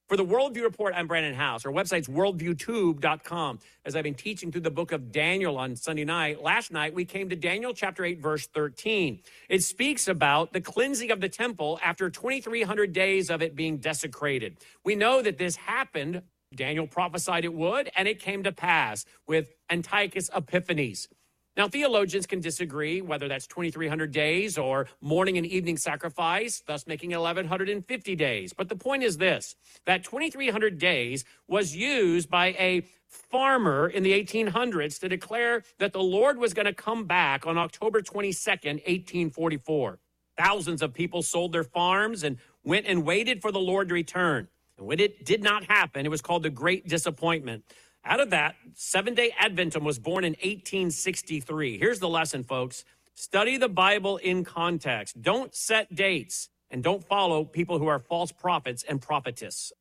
For the Worldview Report, I'm Brandon House. Our website's worldviewtube.com. As I've been teaching through the book of Daniel on Sunday night, last night we came to Daniel chapter 8, verse 13. It speaks about the cleansing of the temple after 2,300 days of it being desecrated. We know that this happened. Daniel prophesied it would, and it came to pass with Antiochus Epiphanes. Now, theologians can disagree whether that's 2,300 days or morning and evening sacrifice, thus making 1,150 days. But the point is this, that 2,300 days was used by a farmer in the 1800s to declare that the Lord was going to come back on October 22nd, 1844. Thousands of people sold their farms and went and waited for the Lord to return. And when it did not happen, it was called the Great Disappointment. Out of that, Seventh-day Adventism was born in 1863. Here's the lesson, folks. Study the Bible in context. Don't set dates, and don't follow people who are false prophets and prophetess.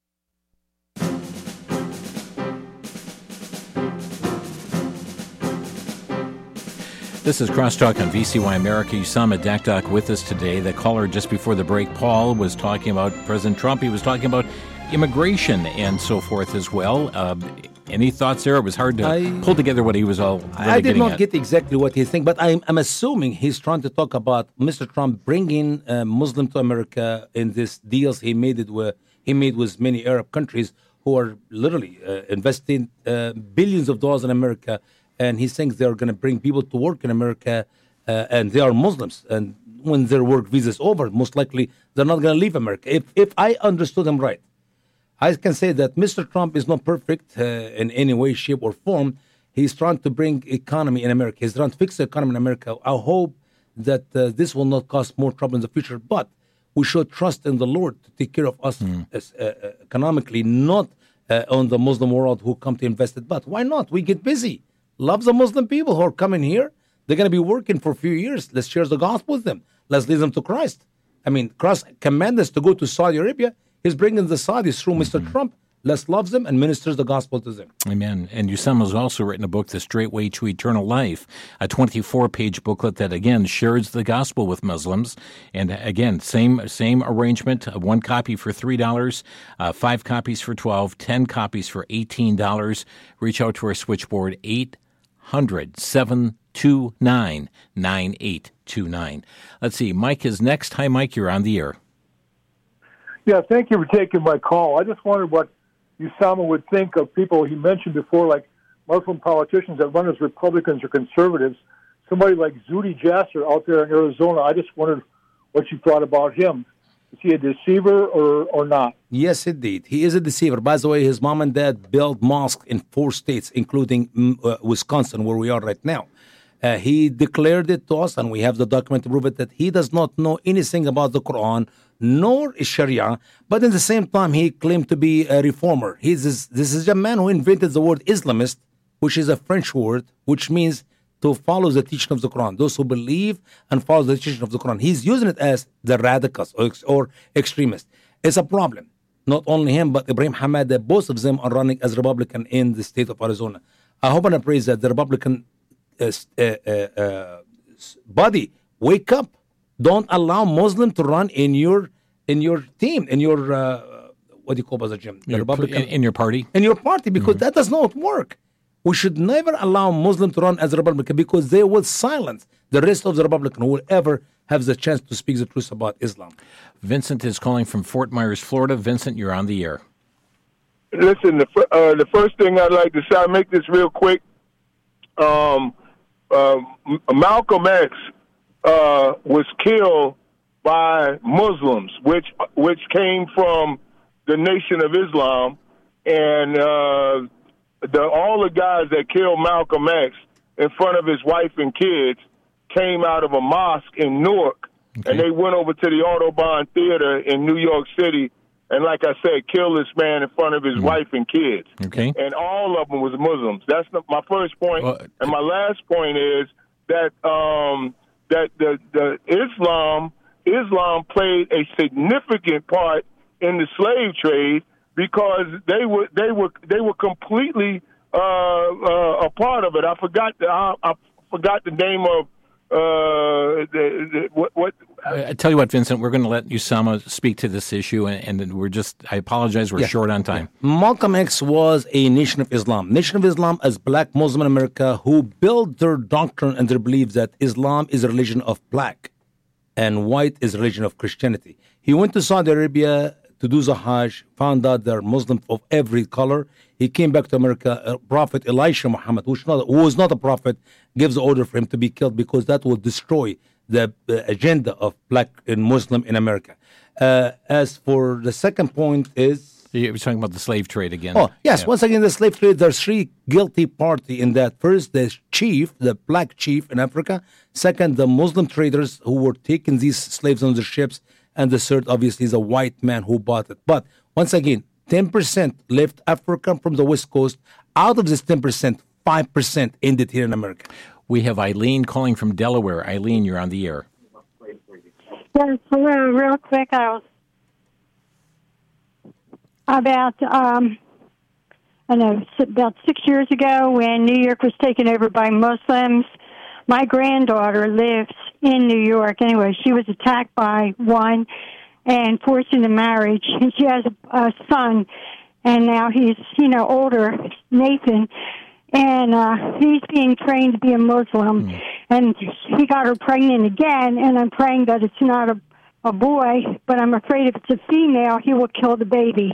This is Crosstalk on VCY America. Usama Dakdak with us today. The caller just before the break, Paul, was talking about President Trump. He was talking about immigration and so forth as well. Any thoughts there? It was hard to pull together what he was all really I did not at. get exactly what he's saying, but I'm assuming he's trying to talk about Mr. Trump bringing Muslim to America in these deals he made with many Arab countries who are literally investing billions of dollars in America, and he thinks they're going to bring people to work in America, and they are Muslims, and when their work visa is over, most likely they're not going to leave America. If I understood him right, I can say that Mr. Trump is not perfect in any way, shape, or form. He's trying to bring economy in America. He's trying to fix the economy in America. I hope that this will not cause more trouble in the future, but we should trust in the Lord to take care of us economically, not on the Muslim world who come to invest it. But why not? We get busy. Love the Muslim people who are coming here. They're going to be working for a few years. Let's share the gospel with them. Let's lead them to Christ. I mean, Christ commanded us to go to Saudi Arabia. He's bringing the Saudis through Mr. Trump. Let's love them and minister the gospel to them. Amen. And Usama has also written a book, The Straight Way to Eternal Life, a 24-page booklet that, again, shares the gospel with Muslims. And, again, same arrangement, one copy for $3, 5 copies for $12, 10 copies for $18. Reach out to our switchboard, 800-729-9829. Let's see, Mike is next. Hi, Mike, you're on the air. Yeah, thank you for taking my call. I just wondered what Usama would think of people he mentioned before, like Muslim politicians that run as Republicans or conservatives. Somebody like Zuhdi Jasser out there in Arizona. I just wondered what you thought about him. Is he a deceiver or not? Yes, indeed. He is a deceiver. By the way, his mom and dad built mosques in 4 states, including Wisconsin, where we are right now. He declared it to us, and we have the document to prove it, that he does not know anything about the Quran, nor Sharia, but at the same time, he claimed to be a reformer. This is a man who invented the word Islamist, which is a French word, which means to follow the teaching of the Quran. Those who believe and follow the teaching of the Quran. He's using it as the radicals or extremists. It's a problem. Not only him, but Ibrahim Hamada, both of them are running as Republican in the state of Arizona. I hope and I pray that the Republican body wake up. Don't allow Muslim to run in your team, in your what do you call it, Jim? The Republican in your party, because that does not work. We should never allow Muslim to run as a Republican because they will silence the rest of the Republican who will ever have the chance to speak the truth about Islam. Vincent is calling from Fort Myers, Florida. Vincent, you're on the air. Listen, the first thing I'd like to say, I'll make this real quick. Malcolm X was killed by Muslims, which came from the Nation of Islam, and all the guys that killed Malcolm X in front of his wife and kids came out of a mosque in Newark, and they went over to the Audubon Theater in New York City, and like I said, killed this man in front of his wife and kids. Okay. And all of them was Muslims. That's my first point. And my last point is that that the Islam played a significant part in the slave trade because they were completely a part of it. I forgot the name of I tell you what, Vincent, we're going to let Usama speak to this issue, and I apologize, we're short on time. Malcolm X was a Nation of Islam. Nation of Islam is black Muslim in America who built their doctrine and their belief that Islam is a religion of black and white is a religion of Christianity. He went to Saudi Arabia to do the Hajj, found out there are Muslims of every color. He came back to America. Prophet Elisha Muhammad, who was not a prophet, gives the order for him to be killed because that will destroy the agenda of black and Muslim in America. As for the second point is... You're talking about the slave trade again. Oh, yes. Yeah. Once again, the slave trade, there's three guilty parties in that. First, the chief, the black chief in Africa. Second, the Muslim traders who were taking these slaves on their ships. And the third, obviously, is a white man who bought it. But once again, 10% left Africa from the West Coast. Out of this 10%, 5% ended here in America. We have Eileen calling from Delaware. Eileen, you're on the air. Yes, hello. Real quick, I was about 6 years ago when New York was taken over by Muslims. My granddaughter lives in New York. Anyway, she was attacked by one and forced into marriage. And she has a son, and now he's, older, Nathan. And he's being trained to be a Muslim. And he got her pregnant again, and I'm praying that it's not a boy, but I'm afraid if it's a female, he will kill the baby.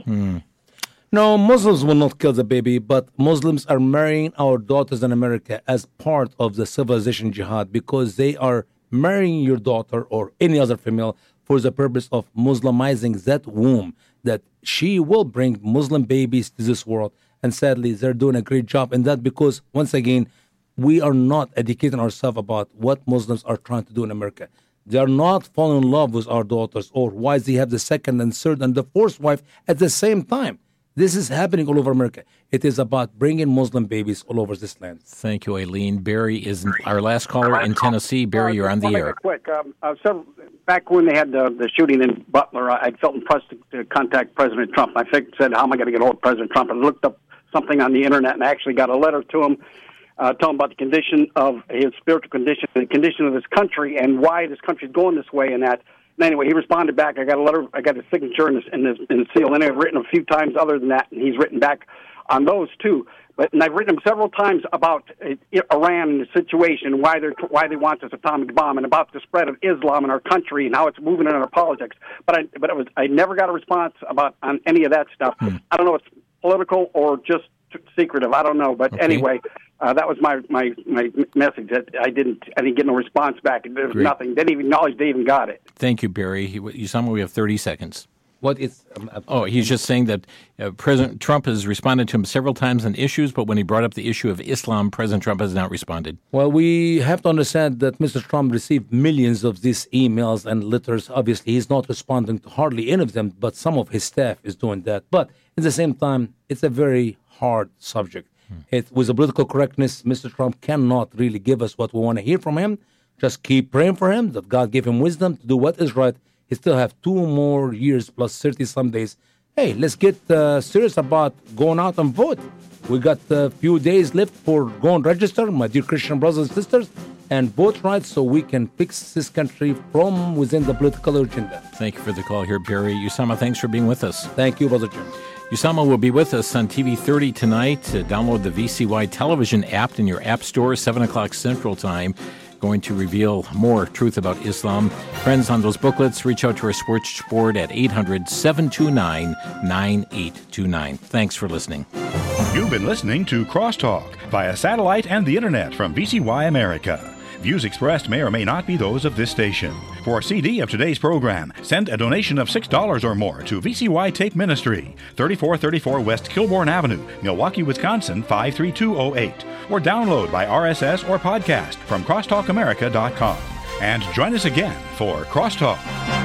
No, Muslims will not kill the baby, but Muslims are marrying our daughters in America as part of the civilization jihad because they are marrying your daughter or any other female for the purpose of Muslimizing that womb, that she will bring Muslim babies to this world. And sadly, they're doing a great job in that because, once again, we are not educating ourselves about what Muslims are trying to do in America. They are not falling in love with our daughters or why they have the second and third and the fourth wife at the same time. This is happening all over America. It is about bringing Muslim babies all over this land. Thank you, Eileen. Barry is our last caller in Tennessee. Barry, you're on the air. Quick, so back when they had the shooting in Butler, I felt impressed to contact President Trump. I said, how am I going to get hold of President Trump? I looked up something on the internet and actually got a letter to him telling about the condition of his spiritual condition, the condition of this country, and why this country is going this way and that. And anyway, he responded back. I got a letter. I got his signature in the seal. And I've written a few times other than that, and he's written back on those too. And I've written him several times about Iran and the situation, why they want this atomic bomb, and about the spread of Islam in our country and how it's moving in our politics. But I never got a response on any of that stuff. I don't know if it's political or just secretive. I don't know. But anyway. That was my message. That I didn't get no response back. There was nothing. Didn't even acknowledge they even got it. Thank you, Barry. Usama, we have 30 seconds. What is? He's just saying that President Trump has responded to him several times on issues, but when he brought up the issue of Islam, President Trump has not responded. Well, we have to understand that Mr. Trump received millions of these emails and letters. Obviously, he's not responding to hardly any of them, but some of his staff is doing that. But at the same time, it's a very hard subject. With the political correctness, Mr. Trump cannot really give us what we want to hear from him. Just keep praying for him, that God give him wisdom to do what is right. He still have 2 more years plus 30-some days. Hey, let's get serious about going out and vote. We got a few days left for go and register, my dear Christian brothers and sisters, and vote right so we can fix this country from within the political agenda. Thank you for the call here, Barry. Usama, thanks for being with us. Thank you, Brother Jim. Usama will be with us on TV 30 tonight. Download the VCY television app in your app store, 7 o'clock Central Time. Going to reveal more truth about Islam. Friends, on those booklets, reach out to our sports board at 800-729-9829. Thanks for listening. You've been listening to Crosstalk via satellite and the internet from VCY America. Views expressed may or may not be those of this station. For a CD of today's program, send a donation of $6 or more to VCY Tape Ministry, 3434 West Kilbourne Avenue, Milwaukee, Wisconsin, 53208, or download by RSS or podcast from crosstalkamerica.com. And join us again for Crosstalk.